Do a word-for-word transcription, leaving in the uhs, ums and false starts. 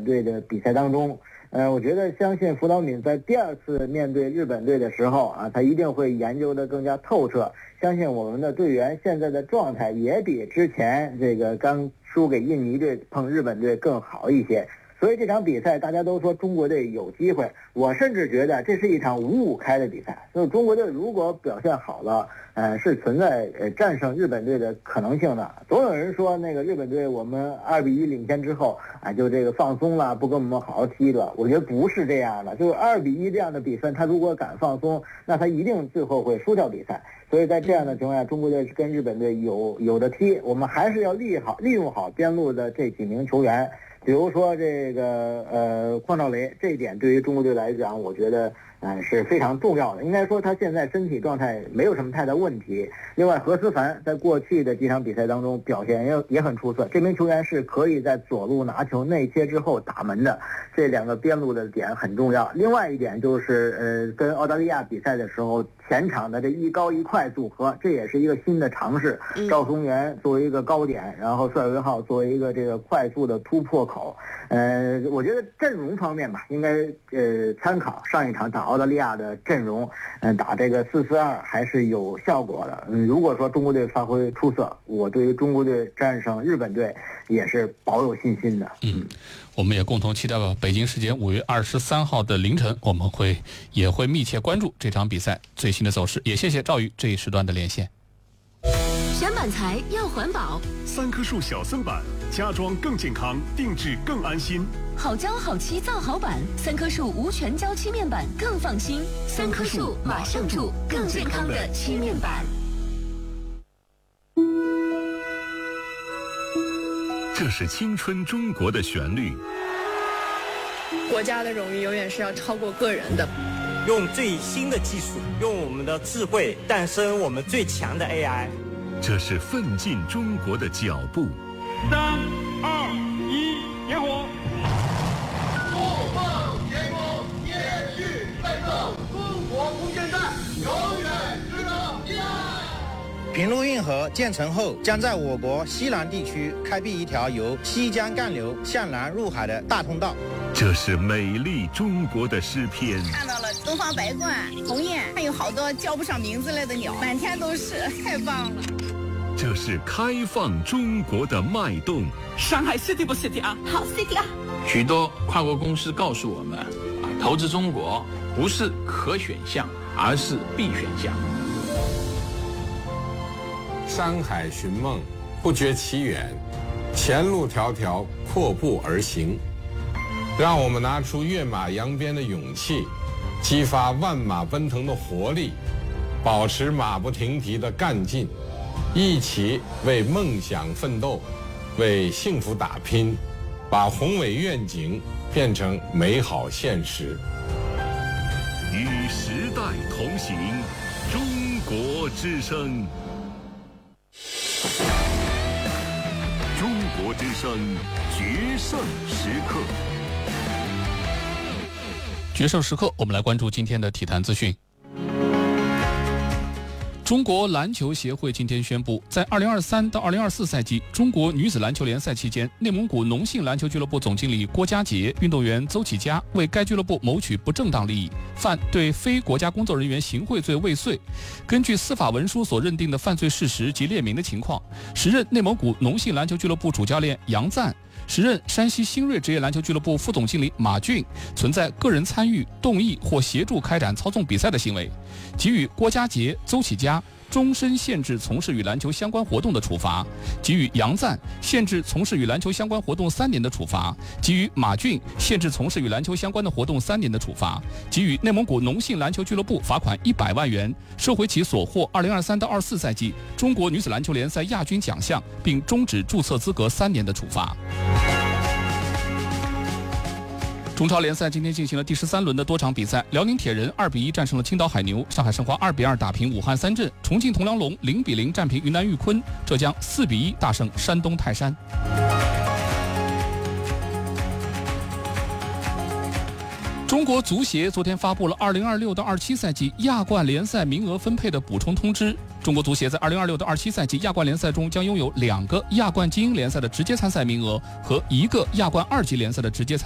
本队的比赛当中。呃，我觉得相信福岛敏在第二次面对日本队的时候啊，他一定会研究得更加透彻。相信我们的队员现在的状态也比之前这个刚输给印尼队碰日本队更好一些。所以这场比赛大家都说中国队有机会，我甚至觉得这是一场五五开的比赛。所以中国队如果表现好了，呃，是存在呃战胜日本队的可能性的。总有人说那个日本队我们二比一领先之后啊，就这个放松了，不跟我们好好踢了。我觉得不是这样的，就是二比一这样的比分，他如果敢放松，那他一定最后会输掉比赛。所以在这样的情况下，中国队跟日本队有有的踢，我们还是要利好利用好边路的这几名球员。比如说这个呃邝兆雷，这一点对于中国队来讲，我觉得呃是非常重要的。应该说他现在身体状态没有什么太大问题。另外何思凡在过去的几场比赛当中表现也也很出色，这名球员是可以在左路拿球内切之后打门的，这两个边路的点很重要。另外一点就是呃跟澳大利亚比赛的时候，前场的这一高一快组合，这也是一个新的尝试。赵松元作为一个高点，然后帅文浩作为一个这个快速的突破口。呃，我觉得阵容方面吧，应该呃参考上一场打澳大利亚的阵容，嗯、呃，打这个四四二还是有效果的。嗯，如果说中国队发挥出色，我对于中国队战胜日本队也是保有信心的。 嗯，我们也共同期待吧。北京时间五月二十三号的凌晨，我们会也会密切关注这场比赛最新的走势。也谢谢赵宇这一时段的连线。 选板材要环保， 三棵树小森板，家装更健康，定制更安心。 好胶好漆造好板，三棵树无全胶漆面板更放心。三棵树马上住更健康的漆面板。 这是青春中国的旋律。 国家的荣誉永远是要超过个人的。 用最新的技术，用我们的智慧诞生我们最强的 A I。 这是奋进中国的脚步。 三二一，点火！ 不放天空，延续奋斗，中国空间站永远值得依赖。 平陆运河建成后，将在我国西南地区开辟一条由西江干流向南入海的大通道。 这是美丽中国的诗篇。 看到了东方白鹳、鸿雁，还有好多叫不上名字来的鸟，满天都是，太棒了。 这是开放中国的脉动。 上海 City 不 City 啊？ 好 City 啊！ 许多跨国公司告诉我们，啊，投资中国不是可选项，而是必选项。 山海寻梦，不觉其远，前路迢迢，阔步而行。让我们拿出跃马扬鞭的勇气，激发万马奔腾的活力，保持马不停蹄的干劲，一起为梦想奋斗，为幸福打拼，把宏伟愿景变成美好现实。 与时代同行，中国之声。中国之声决胜时刻。 决胜时刻，我们来关注今天的体坛资讯。中国篮球协会今天宣布，在二零二三到二零二四赛季中国女子篮球联赛期间，内蒙古农信篮球俱乐部总经理郭佳杰、运动员邹启佳为该俱乐部谋取不正当利益，犯对非国家工作人员行贿罪未遂。根据司法文书所认定的犯罪事实及列明的情况，时任内蒙古农信篮球俱乐部主教练杨赞，时任山西新锐职业篮球俱乐部副总经理马俊存在个人参与、动议或协助开展操纵比赛的行为，给予郭佳杰、邹启佳终身限制从事与篮球相关活动的处罚，给予杨赞限制从事与篮球相关活动三年的处罚，给予马俊限制从事与篮球相关的活动三年的处罚，给予内蒙古农信篮球俱乐部罚款一百万元，收回其所获二零二三到二四赛季中国女子篮球联赛亚军奖项，并终止注册资格三年的处罚。中超联赛今天进行了第十三轮的多场比赛，辽宁铁人二比一战胜了青岛海牛，上海申花二比二打平武汉三镇，重庆铜梁龙零比零战平云南玉坤，浙江四比一大胜山东泰山。中国足协昨天发布了二零二六到二七赛季亚冠联赛名额分配的补充通知。中国足协在二零二六到二七赛季亚冠联赛中将拥有两个亚冠精英联赛的直接参赛名额和一个亚冠二级联赛的直接参赛